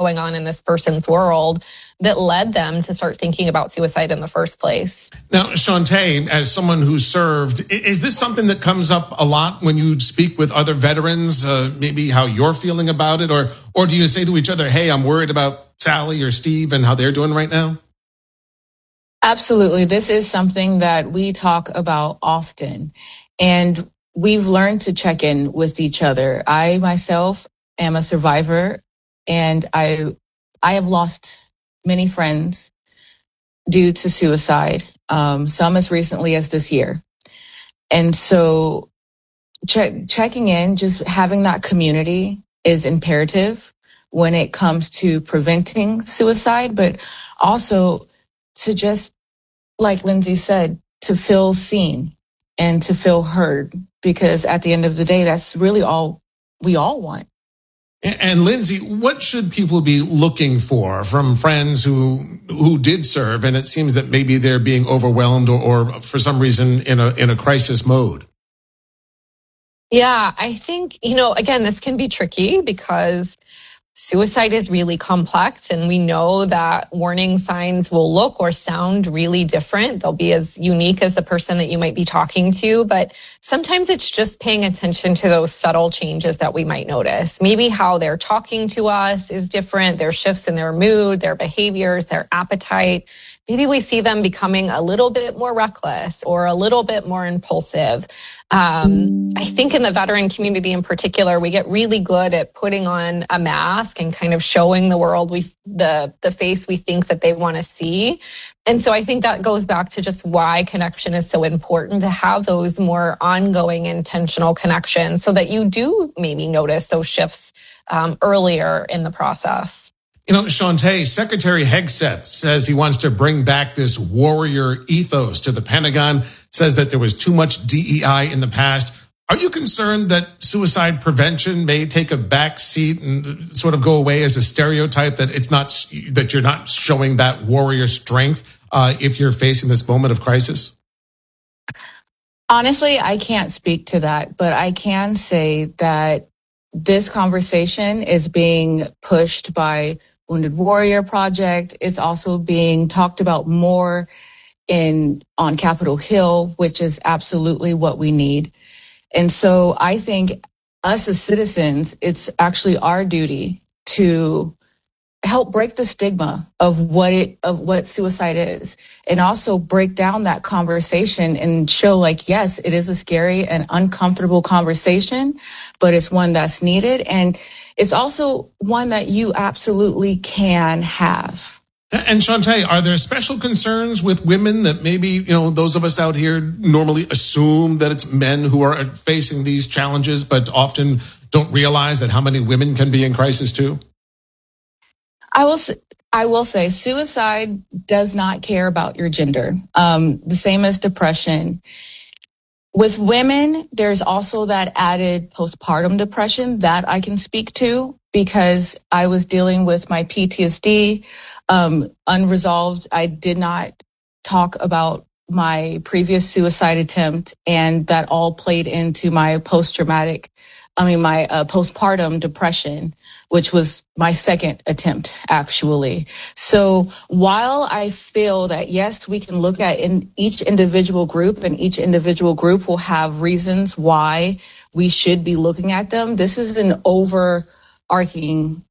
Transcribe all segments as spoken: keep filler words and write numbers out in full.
going on in this person's world that led them to start thinking about suicide in the first place. Now, Shauntay, as someone who served, is this something that comes up a lot when you speak with other veterans, uh, maybe how you're feeling about it? Or, or do you say to each other, hey, I'm worried about Sally or Steve and how they're doing right now? Absolutely. This is something that we talk about often, and we've learned to check in with each other. I myself am a survivor, and I I have lost many friends due to suicide, um, some as recently as this year. And so check, checking in, just having that community is imperative when it comes to preventing suicide, but also to just, like Lindsay said, to feel seen and to feel heard, because at the end of the day, that's really all we all want. And Lindsay, what should people be looking for from friends who who did serve, and it seems that maybe they're being overwhelmed or, or for some reason in a in a crisis mode? Yeah, I think, you know, again, this can be tricky because suicide is really complex, and we know that warning signs will look or sound really different. They'll be as unique as the person that you might be talking to, but sometimes it's just paying attention to those subtle changes that we might notice. Maybe how they're talking to us is different, their shifts in their mood, their behaviors, their appetite. Maybe we see them becoming a little bit more reckless or a little bit more impulsive. Um, I think in the veteran community in particular, we get really good at putting on a mask and kind of showing the world we the the face we think that they want to see. And so I think that goes back to just why connection is so important, to have those more ongoing intentional connections so that you do maybe notice those shifts um, earlier in the process. You know, Shauntay, Secretary Hegseth says he wants to bring back this warrior ethos to the Pentagon, says that there was too much D E I in the past. Are you concerned that suicide prevention may take a back seat and sort of go away as a stereotype, that it's not, that you're not showing that warrior strength uh, if you're facing this moment of crisis? Honestly, I can't speak to that, but I can say that this conversation is being pushed by Wounded Warrior Project. It's also being talked about more in on Capitol Hill, which is absolutely what we need. And so I think us as citizens, it's actually our duty to help break the stigma of what it of what suicide is, and also break down that conversation and show, like, yes, it is a scary and uncomfortable conversation, but it's one that's needed, and it's also one that you absolutely can have. And Shauntay, are there special concerns with women that maybe, you know, those of us out here normally assume that it's men who are facing these challenges, but often don't realize that how many women can be in crisis too? I will I will say suicide does not care about your gender, um, the same as depression. With women, there's also that added postpartum depression that I can speak to because I was dealing with my P T S D um, unresolved. I did not talk about my previous suicide attempt, and that all played into my post-traumatic, I mean, my uh, postpartum depression, which was my second attempt, actually. So while I feel that, yes, we can look at in each individual group, and each individual group will have reasons why we should be looking at them, this is an overarching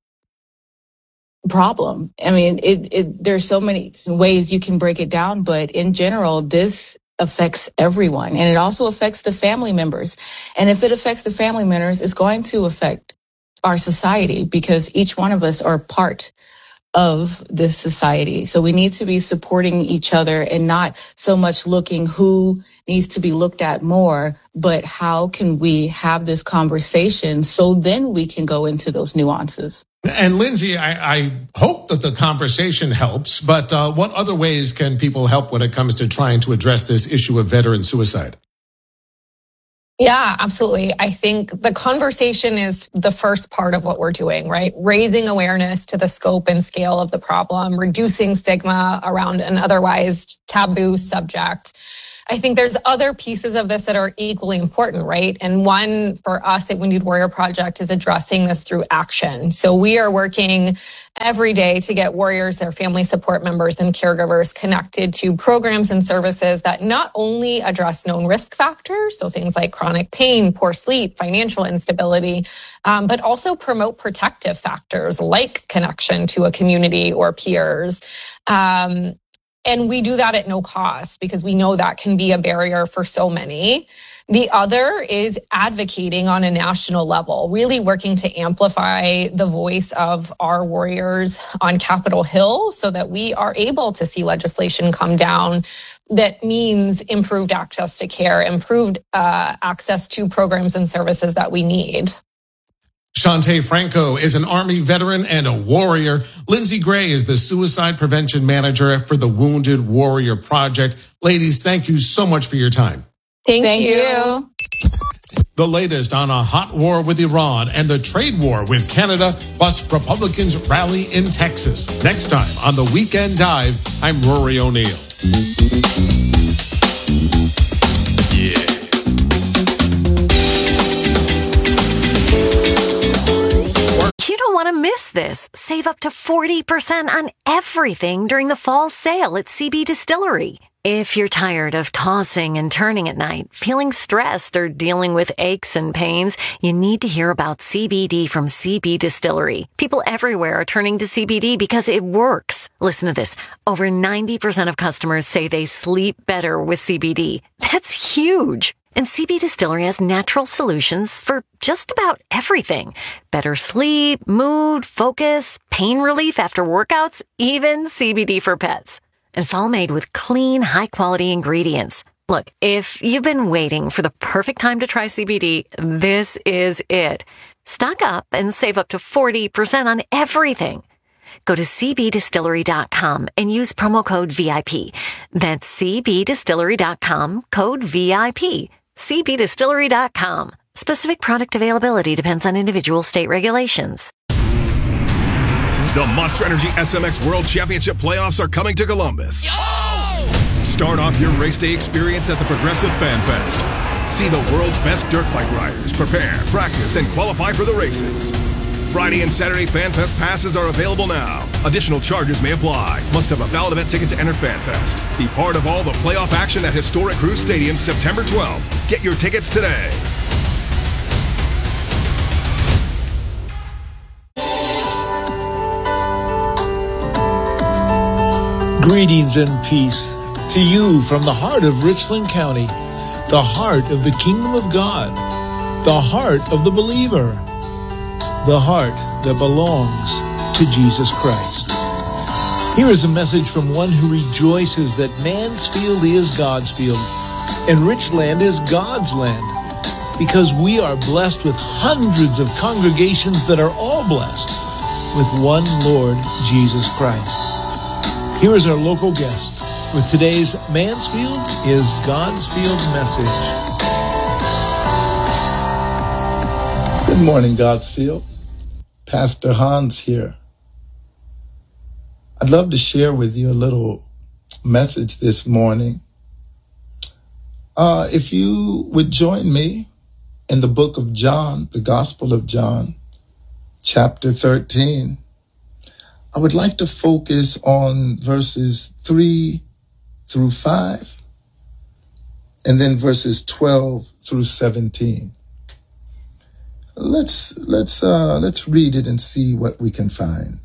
problem. I mean, it, it, there's so many ways you can break it down, but in general, this affects everyone, and it also affects the family members. And if it affects the family members, it's going to affect our society, because each one of us are part of this society. So we need to be supporting each other and not so much looking who needs to be looked at more, but how can we have this conversation so then we can go into those nuances. And Lindsay, I, I hope that the conversation helps, but uh, what other ways can people help when it comes to trying to address this issue of veteran suicide? Yeah, absolutely. I think the conversation is the first part of what we're doing, right? Raising awareness to the scope and scale of the problem, reducing stigma around an otherwise taboo subject. I think there's other pieces of this that are equally important, right? And one for us at Wounded Warrior Project is addressing this through action. So we are working every day to get warriors, their family support members, and caregivers connected to programs and services that not only address known risk factors, so things like chronic pain, poor sleep, financial instability, um, but also promote protective factors like connection to a community or peers. Um, And we do that at no cost because we know that can be a barrier for so many. The other is advocating on a national level, really working to amplify the voice of our warriors on Capitol Hill so that we are able to see legislation come down that means improved access to care, improved uh, access to programs and services that we need. Shante Franco is an Army veteran and a warrior. Lindsay Gray is the Suicide Prevention Manager for the Wounded Warrior Project. Ladies, thank you so much for your time. Thank, Thank you. you. The latest on a hot war with Iran and the trade war with Canada, plus Republicans rally in Texas. Next time on the Weekend Dive, I'm Rory O'Neill. Yeah. You don't want to miss this. Save up to forty percent on everything during the fall sale at C B Distillery. If you're tired of tossing and turning at night, feeling stressed, or dealing with aches and pains, you need to hear about C B D from C B Distillery. People everywhere are turning to C B D because it works. Listen to this. Over ninety percent of customers say they sleep better with C B D. That's huge. And C B Distillery has natural solutions for just about everything. Better sleep, mood, focus, pain relief after workouts, even C B D for pets. And it's all made with clean, high-quality ingredients. Look, if you've been waiting for the perfect time to try C B D, this is it. Stock up and save up to forty percent on everything. Go to c b distillery dot com and use promo code V I P. That's c b distillery dot com, code V I P. c b distillery dot com. Specific product availability depends on individual state regulations. The Monster Energy S M X World Championship playoffs are coming to Columbus. Yo! Start off your race day experience at the Progressive Fan Fest. See the world's best dirt bike riders prepare, practice, and qualify for the races. Friday and Saturday Fan Fest passes are available now. Additional charges may apply. Must have a valid event ticket to enter Fan Fest. Be part of all the playoff action at historic Cruise Stadium September twelfth. Get your tickets today. Greetings and peace to you from the heart of Richland County, the heart of the kingdom of God, the heart of the believer, the heart that belongs to Jesus Christ. Here is a message from one who rejoices that Mansfield is God's field and Richland is God's land, because we are blessed with hundreds of congregations that are all blessed with one Lord Jesus Christ. Here is our local guest with today's Mansfield is God's Field message. Good morning, God's Field. Pastor Hans here. I'd love to share with you a little message this morning. Uh, if you would join me in the book of John, the Gospel of John, chapter thirteen. I would like to focus on verses three through five, and then verses twelve through seventeen. Let's let's uh, let's read it and see what we can find.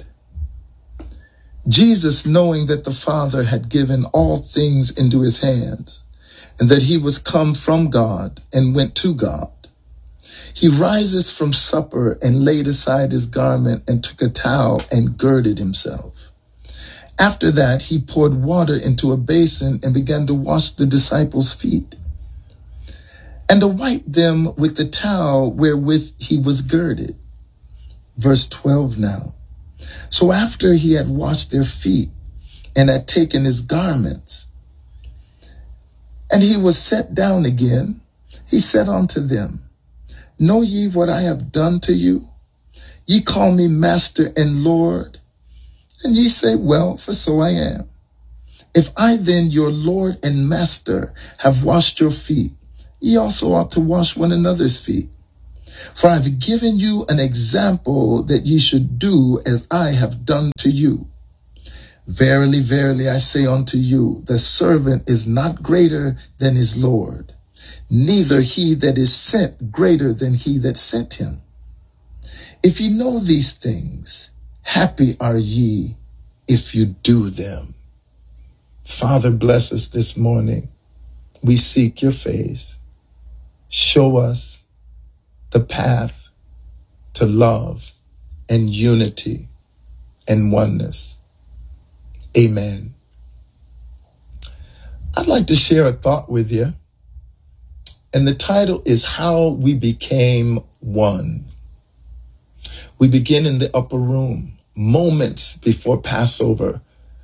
Jesus, knowing that the Father had given all things into his hands, and that he was come from God and went to God, he rises from supper and laid aside his garment and took a towel and girded himself. After that, he poured water into a basin and began to wash the disciples' feet and to wipe them with the towel wherewith he was girded. Verse twelve now. So after he had washed their feet and had taken his garments, and he was set down again, he said unto them, Know ye what I have done to you? Ye call me Master and Lord, and ye say, Well, for so I am. If I then, your Lord and Master, have washed your feet, ye also ought to wash one another's feet. For I have given you an example that ye should do as I have done to you. Verily, verily, I say unto you, the servant is not greater than his Lord, neither he that is sent greater than he that sent him. If ye know these things, happy are ye if you do them. Father, bless us this morning. We seek your face. Show us the path to love and unity and oneness. Amen. I'd like to share a thought with you. And the title is How We Became One. We begin in the upper room, moments before Passover.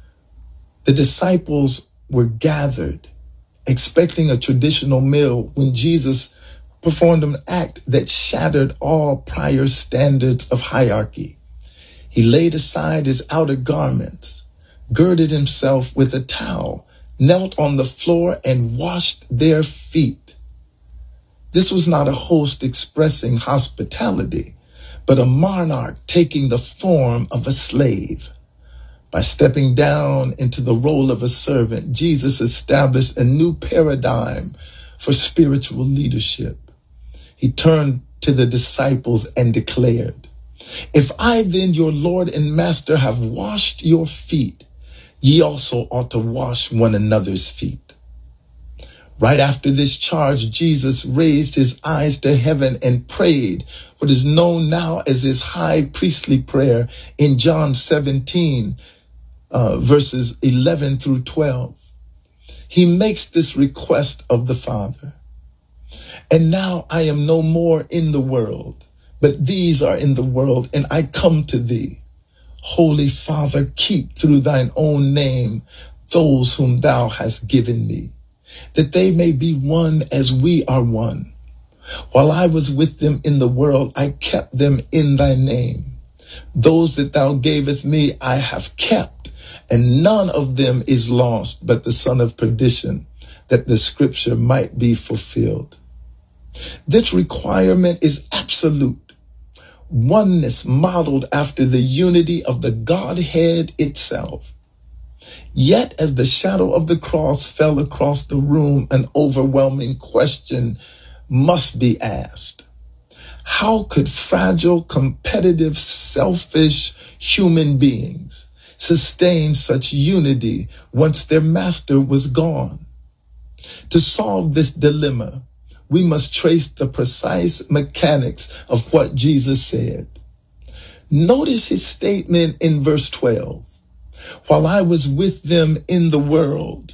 The disciples were gathered, expecting a traditional meal when Jesus performed an act that shattered all prior standards of hierarchy. He laid aside his outer garments, girded himself with a towel, knelt on the floor, and washed their feet. This was not a host expressing hospitality, but a monarch taking the form of a slave. By stepping down into the role of a servant, Jesus established a new paradigm for spiritual leadership. He turned to the disciples and declared, if I then, your Lord and Master, have washed your feet, ye also ought to wash one another's feet. Right after this charge, Jesus raised his eyes to heaven and prayed what is known now as his high priestly prayer in John seventeen, uh, verses eleven through twelve. He makes this request of the Father. And now I am no more in the world, but these are in the world, and I come to thee. Holy Father, keep through thine own name those whom thou hast given me, that they may be one as we are one. While I was with them in the world, I kept them in thy name. Those that thou gavest me I have kept, and none of them is lost but the son of perdition, that the scripture might be fulfilled. This requirement is absolute. Oneness modeled after the unity of the Godhead itself. Yet as the shadow of the cross fell across the room, an overwhelming question must be asked. How could fragile, competitive, selfish human beings sustain such unity once their master was gone? To solve this dilemma, we must trace the precise mechanics of what Jesus said. Notice his statement in verse twelve. While I was with them in the world,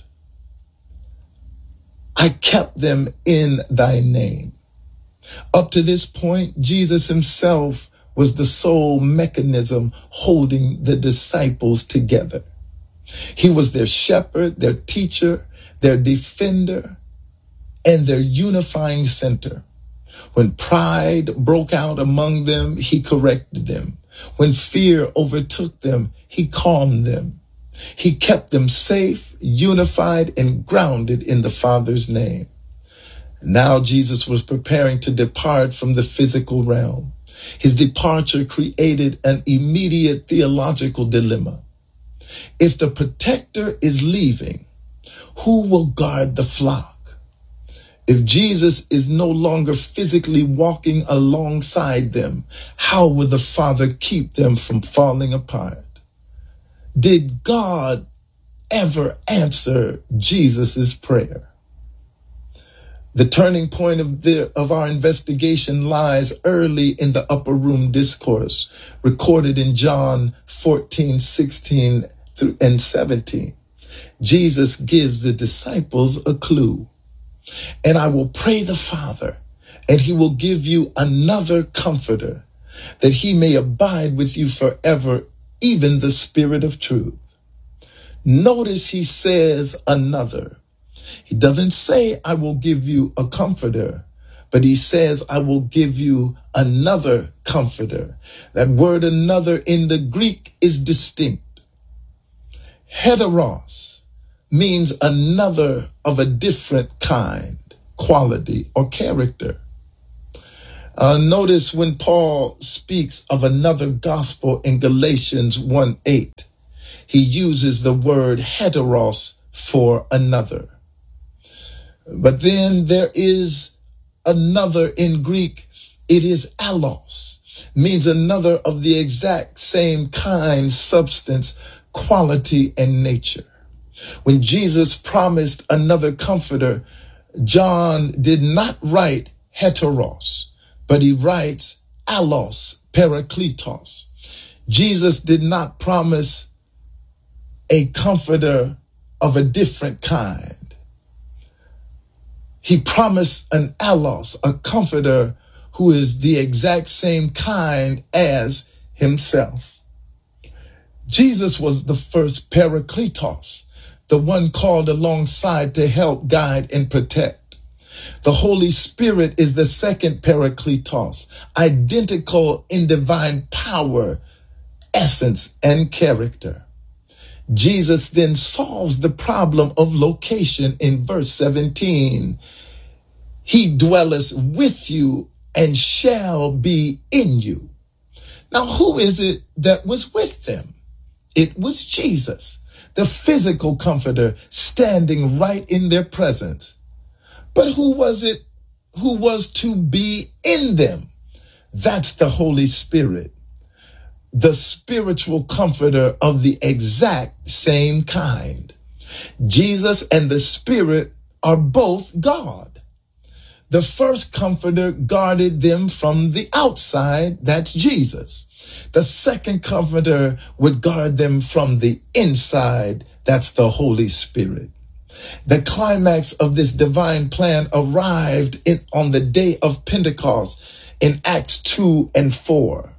I kept them in thy name. Up to this point, Jesus himself was the sole mechanism holding the disciples together. He was their shepherd, their teacher, their defender, and their unifying center. When pride broke out among them, he corrected them. When fear overtook them, he calmed them. He kept them safe, unified, and grounded in the Father's name. Now Jesus was preparing to depart from the physical realm. His departure created an immediate theological dilemma. If the protector is leaving, who will guard the flock? If Jesus is no longer physically walking alongside them, how will the Father keep them from falling apart? Did God ever answer Jesus's prayer? The turning point of, the, of our investigation lies early in the upper room discourse, recorded in John fourteen, sixteen through and seventeen. Jesus gives the disciples a clue. And I will pray the Father, and he will give you another comforter, that he may abide with you forever, even the Spirit of truth. Notice he says another. He doesn't say, I will give you a comforter, but he says, I will give you another comforter. That word another in the Greek is distinct. Heteros, means another of a different kind, quality, or character. Uh, notice when Paul speaks of another gospel in Galatians one eight, he uses the word heteros for another. But then there is another in Greek. It is allos, means another of the exact same kind, substance, quality, and nature. When Jesus promised another comforter, John did not write heteros, but he writes allos, parakletos. Jesus did not promise a comforter of a different kind. He promised an allos, a comforter who is the exact same kind as himself. Jesus was the first parakletos, the one called alongside to help, guide, and protect. The Holy Spirit is the second parakletos, identical in divine power, essence, and character. Jesus then solves the problem of location in verse seventeen. He dwelleth with you and shall be in you. Now, who is it that was with them? It was Jesus, the physical comforter, standing right in their presence. But who was it who was to be in them? That's the Holy Spirit, the spiritual comforter of the exact same kind. Jesus and the Spirit are both God. The first comforter guarded them from the outside, that's Jesus. The second comforter would guard them from the inside, that's the Holy Spirit. The climax of this divine plan arrived in, on the day of Pentecost in Acts two and four.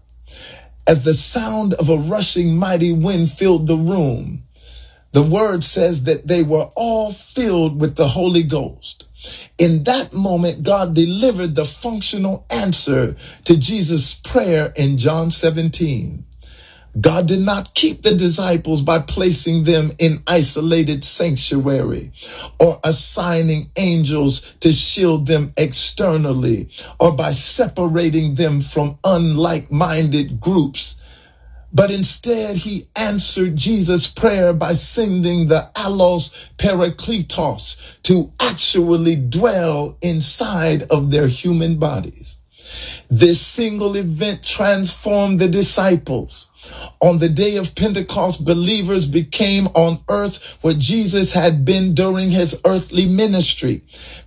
As the sound of a rushing mighty wind filled the room, the word says that they were all filled with the Holy Ghost. In that moment, God delivered the functional answer to Jesus' prayer in John seventeen. God did not keep the disciples by placing them in isolated sanctuary or assigning angels to shield them externally or by separating them from unlike-minded groups. But instead, he answered Jesus' prayer by sending the allos parakletos to actually dwell inside of their human bodies. This single event transformed the disciples. On the day of Pentecost, believers became on earth what Jesus had been during his earthly ministry,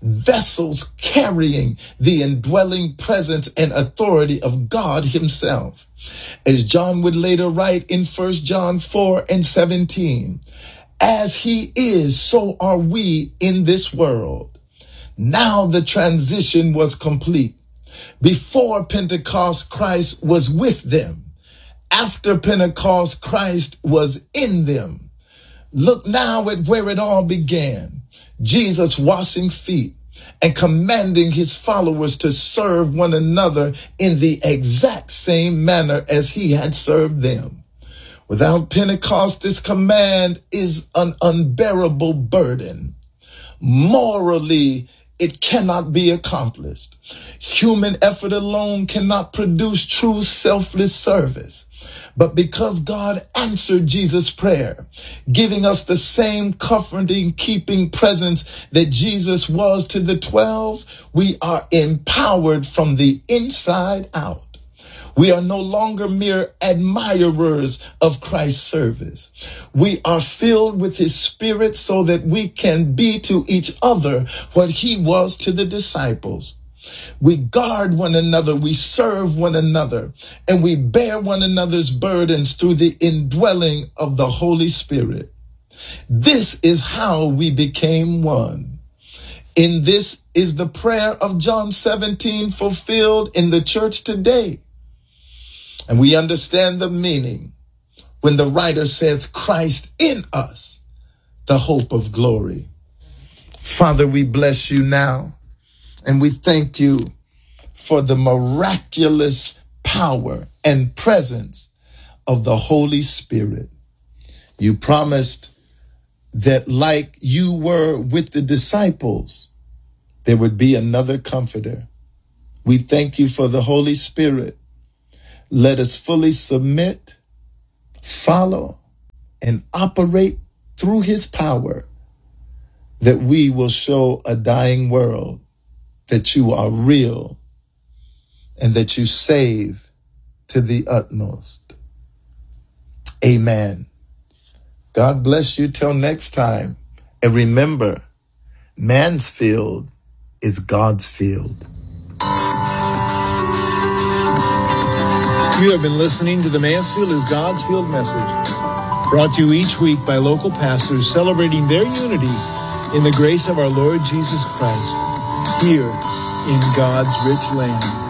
vessels carrying the indwelling presence and authority of God himself. As John would later write in First John four and seventeen, as he is, so are we in this world. Now the transition was complete. Before Pentecost, Christ was with them. After Pentecost, Christ was in them. Look now at where it all began. Jesus washing feet and commanding his followers to serve one another in the exact same manner as he had served them. Without Pentecost, this command is an unbearable burden. Morally, it cannot be accomplished. Human effort alone cannot produce true selfless service. But because God answered Jesus' prayer, giving us the same comforting, keeping presence that Jesus was to the twelve, we are empowered from the inside out. We are no longer mere admirers of Christ's service. We are filled with his Spirit so that we can be to each other what he was to the disciples. We guard one another, we serve one another, and we bear one another's burdens through the indwelling of the Holy Spirit. This is how we became one. In this is the prayer of John seventeen fulfilled in the church today. And we understand the meaning when the writer says, Christ in us, the hope of glory. Father, we bless you now. And we thank you for the miraculous power and presence of the Holy Spirit. You promised that like you were with the disciples, there would be another comforter. We thank you for the Holy Spirit. Let us fully submit, follow, and operate through his power, that we will show a dying world that you are real and that you save to the utmost. Amen. God bless you till next time. And remember, man's field is God's field. You have been listening to the Mansfield is God's Field message, brought to you each week by local pastors celebrating their unity in the grace of our Lord Jesus Christ, here in God's rich land.